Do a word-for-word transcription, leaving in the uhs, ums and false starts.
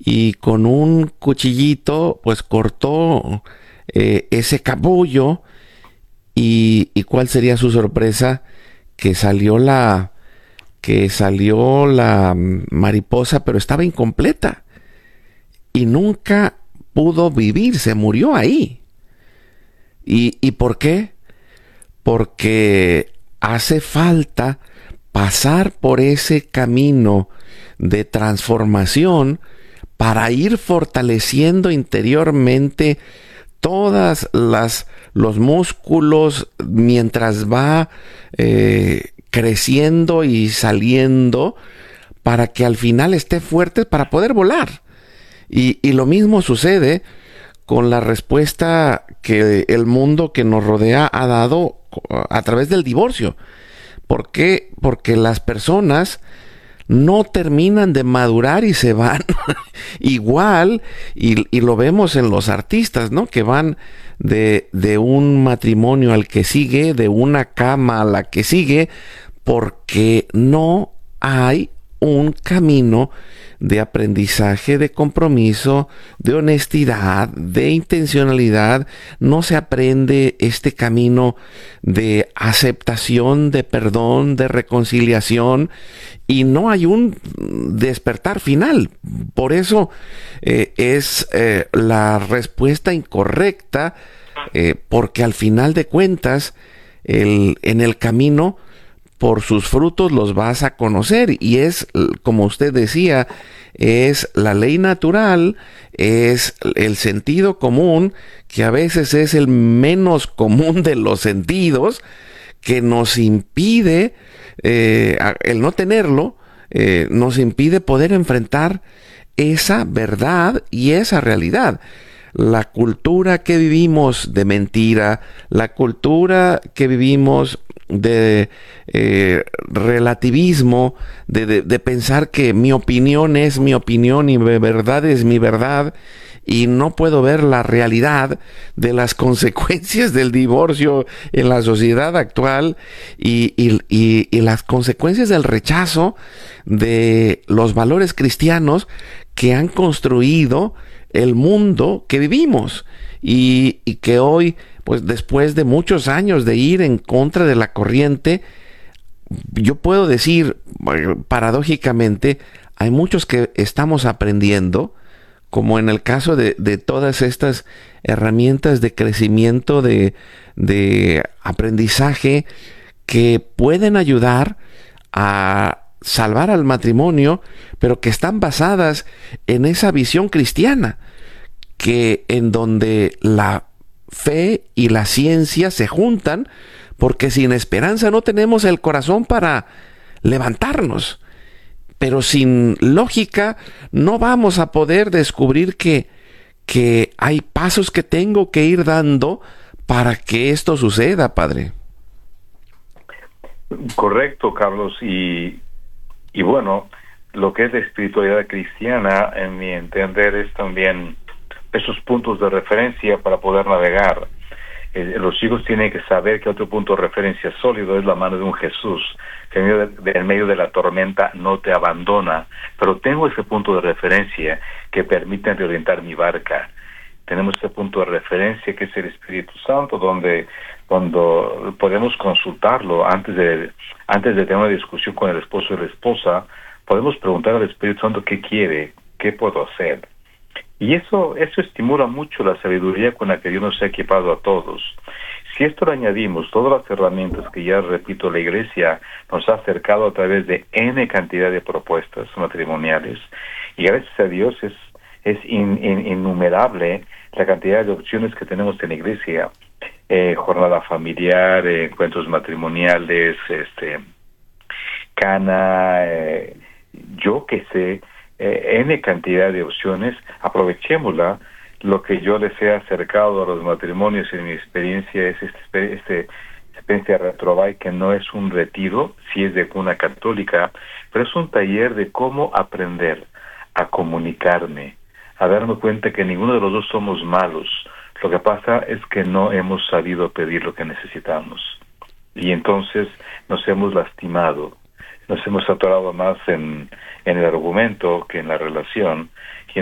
y con un cuchillito pues cortó eh, ese capullo y, y cuál sería su sorpresa que salió la que salió la mariposa, pero estaba incompleta y nunca pudo vivir, se murió ahí. ¿Y, y por qué? Porque hace falta pasar por ese camino de transformación para ir fortaleciendo interiormente todas las los músculos mientras va eh, creciendo y saliendo para que al final esté fuerte para poder volar. Y, y lo mismo sucede con la respuesta que el mundo que nos rodea ha dado a través del divorcio. ¿Por qué? Porque las personas no terminan de madurar y se van igual, y, y lo vemos en los artistas, ¿no? Que van de, de un matrimonio al que sigue, de una cama a la que sigue, porque no hay un camino de aprendizaje, de compromiso, de honestidad, de intencionalidad. No se aprende este camino de aceptación, de perdón, de reconciliación, y no hay un despertar final. Por eso eh, es eh, la respuesta incorrecta, eh, porque al final de cuentas, el, en el camino, por sus frutos los vas a conocer, y es, como usted decía, es la ley natural, es el sentido común, que a veces es el menos común de los sentidos, que nos impide, eh, el no tenerlo, eh, nos impide poder enfrentar esa verdad y esa realidad. La cultura que vivimos de mentira, la cultura que vivimos de eh, relativismo, de, de, de pensar que mi opinión es mi opinión y mi verdad es mi verdad, y no puedo ver la realidad de las consecuencias del divorcio en la sociedad actual, y, y, y, y las consecuencias del rechazo de los valores cristianos que han construido el mundo que vivimos, y, y que hoy, pues después de muchos años de ir en contra de la corriente, yo puedo decir paradójicamente, hay muchos que estamos aprendiendo, como en el caso de, de todas estas herramientas de crecimiento, de, de aprendizaje, que pueden ayudar a salvar al matrimonio, pero que están basadas en esa visión cristiana, que en donde la fe y la ciencia se juntan, porque sin esperanza no tenemos el corazón para levantarnos, pero sin lógica no vamos a poder descubrir que, que hay pasos que tengo que ir dando para que esto suceda, Padre. Correcto, Carlos, y Y bueno, lo que es la espiritualidad cristiana, en mi entender, es también esos puntos de referencia para poder navegar. Eh, los chicos tienen que saber que otro punto de referencia sólido es la mano de un Jesús, que en medio de, en medio de la tormenta no te abandona. Pero tengo ese punto de referencia que permite reorientar mi barca. Tenemos ese punto de referencia que es el Espíritu Santo, donde cuando podemos consultarlo antes de antes de tener una discusión con el esposo y la esposa, podemos preguntar al Espíritu Santo qué quiere, qué puedo hacer. Y eso eso estimula mucho la sabiduría con la que Dios nos ha equipado a todos. Si esto le añadimos todas las herramientas que, ya repito, la Iglesia nos ha acercado a través de N cantidad de propuestas matrimoniales, y gracias a Dios es es in, in, innumerable la cantidad de opciones que tenemos en la Iglesia, eh, jornada familiar, eh, encuentros matrimoniales, este, cana, eh, yo que sé, eh, N cantidad de opciones. Aprovechémosla. Lo que yo les he acercado a los matrimonios en mi experiencia es este, este experiencia Retrovai, que no es un retiro, sí es de cuna católica, pero es un taller de cómo aprender a comunicarme, a darme cuenta que ninguno de los dos somos malos. Lo que pasa es que no hemos sabido pedir lo que necesitamos. Y entonces nos hemos lastimado, nos hemos atorado más en, en el argumento que en la relación.